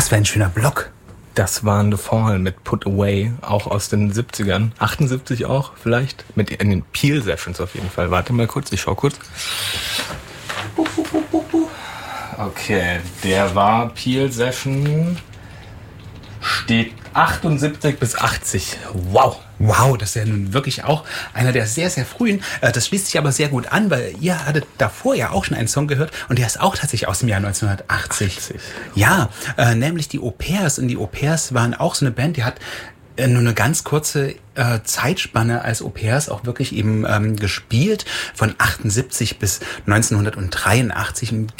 Was für ein schöner Block. Das war The Fall mit Put Away, auch aus den 70ern. 78 auch vielleicht. Mit in den Peel Sessions auf jeden Fall. Warte mal kurz, ich schau kurz. Okay, der war Peel Session. Steht 78 bis 80. Wow. Wow, das ist ja nun wirklich auch einer der sehr, sehr frühen. Das schließt sich aber sehr gut an, weil ihr hattet davor ja auch schon einen Song gehört und der ist auch tatsächlich aus dem Jahr 1980. 80. Ja, nämlich die Au-pairs. Und die Au-pairs waren auch so eine Band, die hat nur eine ganz kurze Zeitspanne als Au-pairs auch wirklich eben gespielt, von 78 bis 1983.